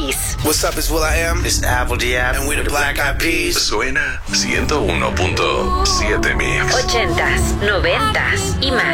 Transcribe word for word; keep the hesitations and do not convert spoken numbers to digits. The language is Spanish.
Peas. What's up, it's Will I Am. It's Apple Diab. And we're the Black Eyed Peas. Suena ciento uno punto siete Mix. Ochentas, noventas y más.